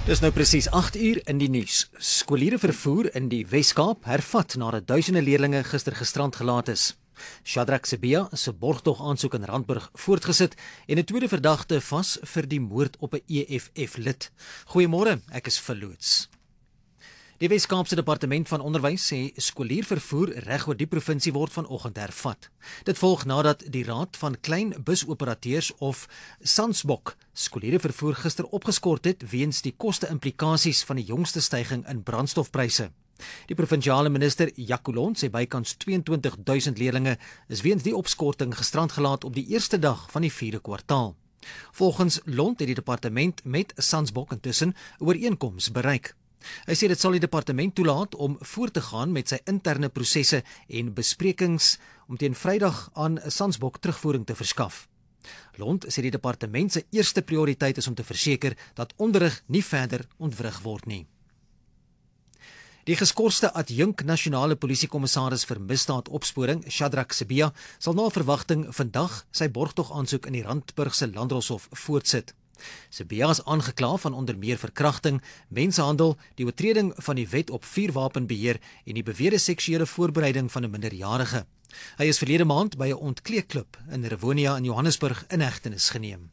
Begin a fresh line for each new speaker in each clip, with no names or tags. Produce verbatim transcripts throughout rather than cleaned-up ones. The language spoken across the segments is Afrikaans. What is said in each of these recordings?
Dis nou presies agt uur in die nuus. Skooliere vervoer in die Wes-Kaap hervat nadat duisende leerlinge gister gisterand gelaat is. Shadrack Sibiya se borgtog aansoek in Randburg voortgesit en 'n tweede verdagte vas vir die moord op 'n E F F-lid. Goeiemôre, ek is verloots. Die Wes-Kaapse Departement van Onderwys sê skoliervervoer reg oor die provinsie word vanoggend hervat. Dit volg nadat die Raad van Klein Busoperateurs of SANSBOK skoliervervoer gister opgeskort het weens die koste-implikasies van die jongste stygings in brandstofpryse. Die provinsiale minister Jaco Lont sê bykans tweeëntwintig duisend leerlinge is weens die opskorting gestrand gelaat op die eerste dag van die vierde kwartaal. Volgens Lont het die departement met SANSBOK intussen 'n ooreenkoms bereik. Hy sê dit sal die departement toelaat om voort te gaan met sy interne prosesse en besprekings om teen Vrydag aan SANSBOK terugvoering te verskaf. Lont sê die departement se eerste prioriteit is om te verseker dat onderrig nie verder ontwrig word nie. Die geskorste adjunk nasionale polisiekommissaris vir misdaadopsporing, Shadrack Sibiya, sal na verwagting vandag sy borgtog aansoek in die Randburgse Landdroshof voortsit. Sibiya is aangekla van onder meer verkrachting, mensenhandel, die oortreding van die wet op vuurwapenbeheer en die beweerde seksuele voorbereiding van 'n minderjarige. Hy is verlede maand by 'n ontkleedklub in Rivonia in Johannesburg in hegtenis geneem.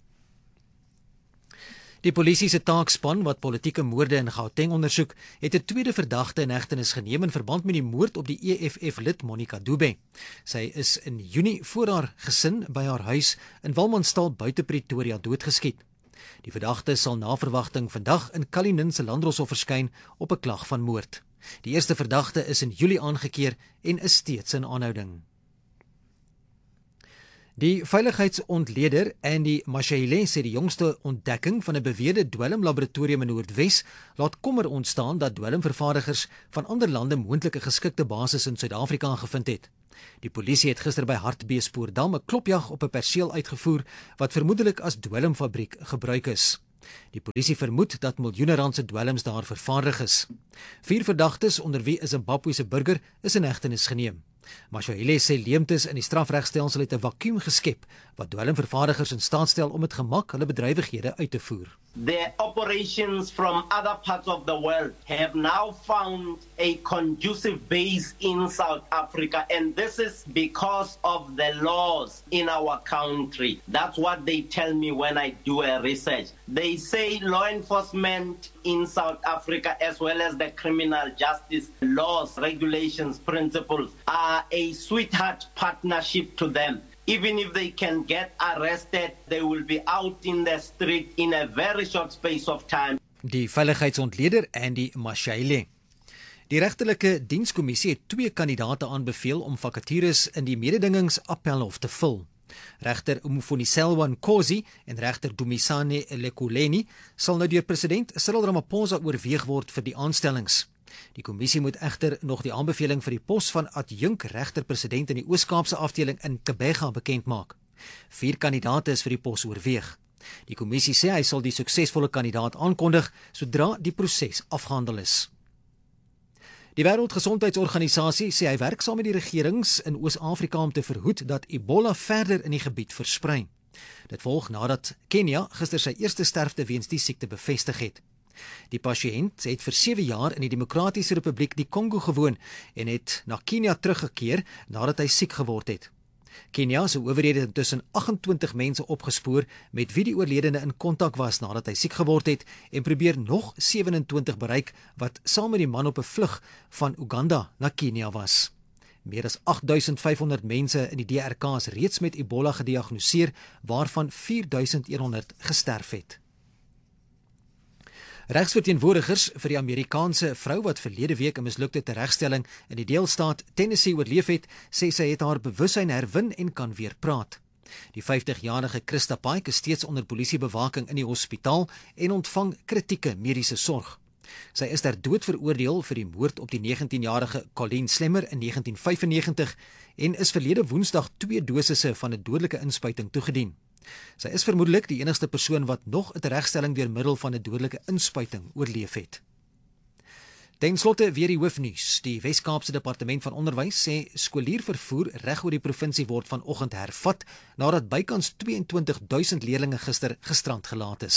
Die polisie se taakspan wat politieke moorde in Gauteng ondersoek, het 'n tweede verdagte in hegtenis geneem in verband met die moord op die E F F-lid Monica Dube. Sy is in Junie voor haar gesin by haar huis in Walmanstal buite Pretoria doodgeskiet. Die verdagte sal na verwagting vandag in Cullinan se Landdroshof verskyn op 'n klag van moord. Die eerste verdagte is in Julie aangekeer en is steeds in aanhouding. Die veiligheidsontleder Andy Mashayile sê die jongste ontdekking van 'n beweerde dwelmlaboratorium in Noordwes laat kommer ontstaan dat dwelmvervaardigers van ander lande moontlike geskikte basis in Suid-Afrika gevind het. Die polisie het gister by Hartbeespoortdam 'n klopjag op 'n perseel uitgevoer wat vermoedelik as dwelmfabriek gebruik is. Die polisie vermoed dat miljoene rand se dwelms daar vervaardig is. Vier verdagtes, onder wie 'n Zimbabwese burger, is in hegtenis geneem. Mashayile sê leemtes in die strafregstelsel het 'n vakuum geskep wat dwelmvervaardigers in staat stel om met gemak hulle bedrywighede uit te voer.
The operations from other parts of the world have now found a conducive base in South Africa, and this is because of the laws in our country. That's what they tell me when I do a research. They say law enforcement in South Africa, as well as the criminal justice laws, regulations, principles, are a sweetheart partnership to them. Even if they can get arrested, they will be out in the street in a very short space of time.
Die veiligheidsontleder Andy Mashayile. Die regterlike dienskommissie het twee kandidate aanbeveel om vakatures in die mededingingsappelhof te vul. Regter Umfoniselwa Nkosi en regter Dumisane Lekuleni sal nou deur president Cyril Ramaphosa oorweeg word vir die aanstellings. Die kommissie moet egter nog die aanbeveling vir die pos van adjunk regter-president in die Oos-Kaapse afdeling in Kebega bekend maak. Vier kandidate is vir die pos oorweeg. Die kommissie sê hy sal die suksesvolle kandidaat aankondig sodra die proses afgehandel is. Die Wêreldgesondheidsorganisasie sê hy werk saam met die regerings in Oos-Afrika om te verhoed dat Ebola verder in die gebied versprei. Dit volg nadat Kenia gister sy eerste sterfte weens die siekte bevestig het. Die pasiënt het vir sewe jaar in die Demokratiese Republiek die Kongo gewoon en het na Kenia teruggekeer nadat hy siek geword het. Kenia se owerhede het intussen agt-en-twintig mense opgespoor met wie die oorledene in kontak was nadat hy siek geword het en probeer nog sewe en twintig bereik wat saam met die man op 'n vlug van Uganda na Kenia was. Meer as agt duisend vyf honderd mense in die D R K is reeds met Ebola gediagnoseer, waarvan vier duisend een honderd gesterf het. Regsverteenwoordigers vir die Amerikaanse vrou wat verlede week 'n mislukte teregstelling in die deelstaat Tennessee oorleef het, sê sy het haar bewussyn herwin en kan weer praat. Die vyftigjarige Christa Pike is steeds onder polisiebewaking in die hospitaal en ontvang kritieke mediese sorg. Sy is ter dood veroordeel vir die moord op die negentienjarige Colleen Slemmer in negentien vyfennegentig en is verlede Woensdag twee dosisse van 'n dodelike inspuiting toegedien. Sy is vermoedelik die enigste persoon wat nog 'n teregstelling deur middel van 'n dodelike inspuiting oorleef het. Ten slotte weer die hoofnuus. Die Wes-Kaapse Departement van Onderwys sê skoliervervoer reg oor die provinsie word vanoggend hervat nadat bykans tweeëntwintig duisend leerlinge gister gestrand gelaat is.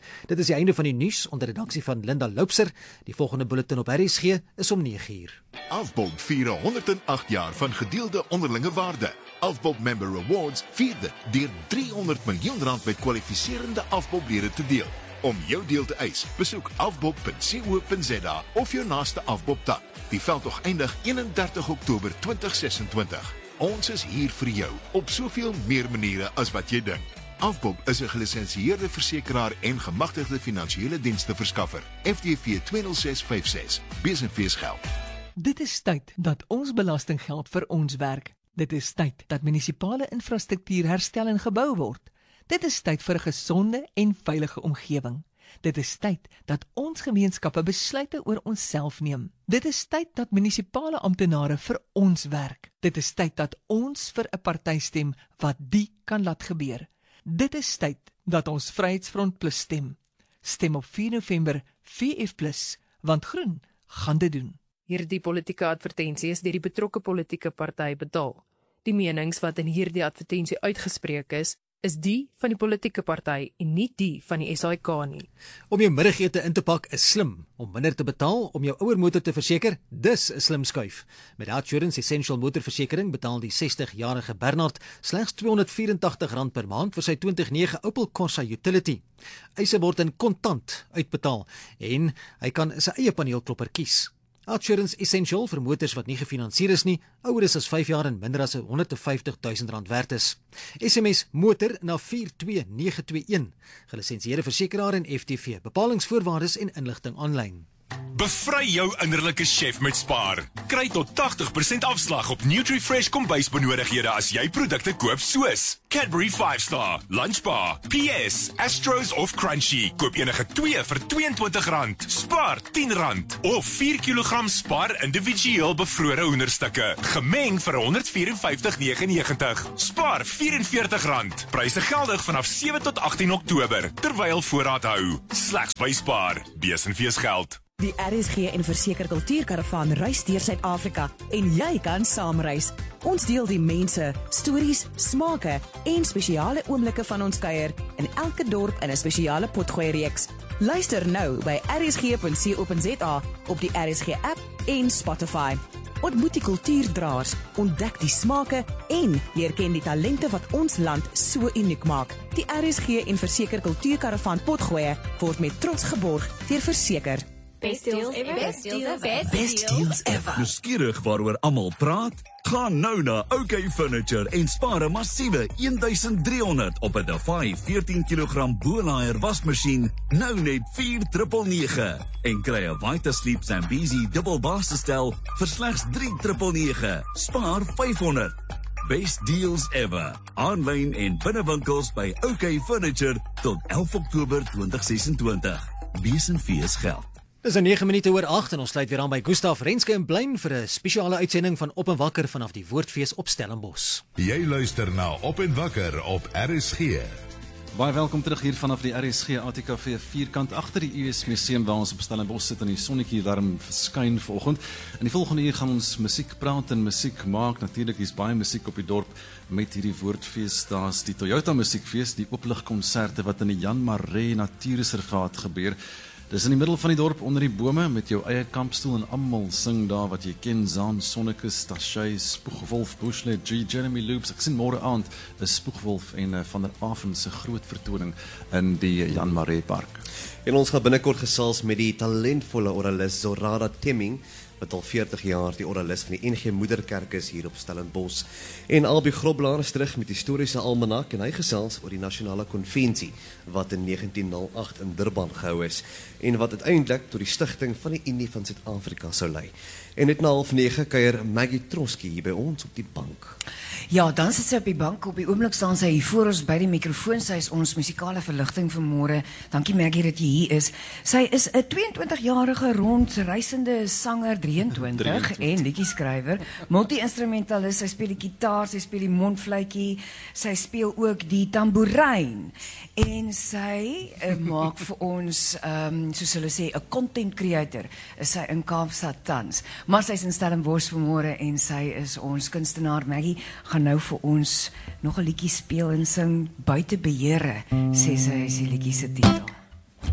Dit is die einde van die nuus onder redaksie van Linda Loupser. Die volgende bulletin op R S G is om nege uur.
Afbob vier honderd en agt jaar van gedeelde onderlinge waarde. Afbob Member Rewards vier dit deur driehonderd miljoen rand met kwalifiserende Afbob-lede te deel. Om jou deel te eis, besoek afbob punt co punt za of jou naaste Afbob-tak. Die veldtog eindig eenendertig Oktober tweeduisend sesentwintig. Ons is hier vir jou op soveel meer maniere as wat jy dink. Afbob is 'n gelisensieerde versekeraar en gemagtigde finansiële dienste verskaffer. F D V twee nul ses vyf ses. Besenfeesgeld.
Dit is tyd dat ons belastinggeld vir ons werk. Dit is tyd dat munisipale infrastruktuur herstel en gebou word. Dit is tyd vir 'n gesonde en veilige omgewing. Dit is tyd dat ons gemeenskappe besluite oor onsself neem. Dit is tyd dat munisipale amptenare vir ons werk. Dit is tyd dat ons vir 'n party stem wat die kan laat gebeur. Dit is tyd dat ons Vryheidsfront Plus stem. Stem op vier November V F plus, want groen gaan dit doen.
Hierdie politieke advertensie is deur die betrokke politieke party betaal. Die menings wat in hierdie advertensie uitgespreek is, is die van die politieke party en nie die van die S A I K nie.
Om jou middagete in te pak is slim. Om minder te betaal om jou ouer motor te verseker, dis 'n slim skuif. Met Outsurance Essential Motorversekering betaal die sestig-jarige Bernard slegs tweehonderdvyerentagtig rand per maand vir sy twintig nege Opel Corsa Utility. Eise word in kontant uitbetaal en hy kan sy eie paneelklopper kies. Outsurance Essential vir motors wat nie gefinansier is nie, ouer is as vyf jaar en minder as honderdvyftig duisend rand werd is. S M S motor na vier twee nege twee een. Gelisensieerde versekeraar en F T V. Bepalingsvoorwaardes en inligting aanlyn.
Bevry jou innerlike chef met Spar. Kry tot tagtig persent afslag op NutriFresh kombuisbenodighede as jy produkte koop soos Cadbury five star, Lunch Bar, P S, Astros of Crunchy. Koop enige twee vir tweeëntwintig rand. Spar tien rand of vier kilogram Spar individueel bevrore hoenderstukke, gemeng vir honderdvyfenvyftig negenennegentig. Spar vyf en veertig rand. Pryse geldig vanaf sewe tot agttien Oktober terwyl voorraad hou. Slegs by Spar. Besenfeesgeld.
Die R S G en Verseker Kultuurkaravaan reis deur Suid-Afrika en jy kan saamreis. Ons deel die mense, stories, smake en spesiale oomblikke van ons kuier in elke dorp in 'n spesiale potgooi reeks. Luister nou by r s g punt co punt za op die R S G app en Spotify. Ontmoet die kultuurdraers, ontdek die smake en leer ken die talente wat ons land so uniek maak. Die R S G en Verseker Kultuurkaravaan potgooi word met trots geborg deur Verseker.
Best deals ever. Best deals ever.
Best deals ever. Nuuskierig waaroor almal praat? Gaan nou na OK Furniture en spaar 'n massiewe duisend driehonderd op 'n Defy veertien kilogram Bolaer wasmasjien nou net vier nege nege en kry 'n Vitasleep Zambezi dubbel basisstel vir slegs drie nege nege. Spaar vyfhonderd. Best deals ever. Aanlyn en binnewinkels by OK Furniture tot elf Oktober tweeduisend sesentwintig. Besenfees geld.
Dis 'n nege minute oor agt en ons sluit weer aan by Gustaf Renske in Blein vir 'n spesiale uitsending van Op en Wakker vanaf die Woordfees op Stellenbosch.
Jy luister na Op en Wakker op R S G.
Baie welkom terug hier vanaf die R S G A T K V vierkant agter die U S Museum waar ons op Stellenbosch sit en die sonnetjie daarom verskyn vanoggend. In die volgende uur gaan ons musiek praat en musiek maak. Natuurlik is baie musiek op die dorp met hierdie Woordfees. Daar's die Toyota Musiekfees, die oopligkonserte wat in die Jan Maree Natuurreservaat gebeur. Dis in die middel van die dorp onder die bome met jou eie kampstoel en almal sing daar wat jy ken, Zaan, Sonnekus, Tashay, Spoegwolf, Bushlet, G, Jeremy Loops. Ek sien môre aand 'n Spoegwolf en uh, Van der Aven se groot vertoning in die Jan Maree Park.
En ons gaan binnekort gesels met die talentvolle oralis Zorada Temming, wat al veertig jaar die oralis van die N G Moederkerk is hier op Stellenbosch. En Albie Groblaar is terug met die historiese almanak en hy gesels oor die nasionale konvensie wat in negentien nul agt in Durban gehou is en wat uiteindelik tot die stigting van die Unie van Suid-Afrika sou lei. En net na half nege kuier Maggie Troski hier by ons op die bank.
Ja, dan sit sy op die bank. Op die oomblik staan sy hier voor ons by die mikrofoon. Sy is ons musikale verligting vir môre. Dankie Maggie dat jy hier is. Sy is 'n tweeëntwintigjarige rondreisende sanger, drieëntwintig en liedjieskrywer, multi-instrumentalis. Sy speel die gitaar, sy speel die mondfluitjie, sy speel ook die tamboerijn. En sy uh, maak vir ons, um, soos hulle sê, 'n content creator. Is sy in Kaapstad tans. Maar sy is in Stellenbosch vanmôre en sy is ons kunstenaar. Maggie gaan nou vir ons nog 'n liedjie speel en sing Buite Beheere, sê sy is die liedjie se titel.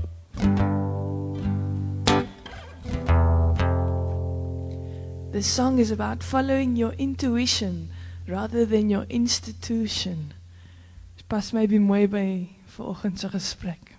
The song is about following your intuition rather than your institution. Dit pas my by mooi by vanoggend se gesprek.